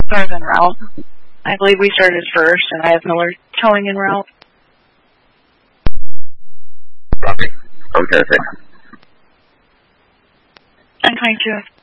cars en route. I believe we started first, and I have Miller towing en route. Copy. Okay, thanks. And 22.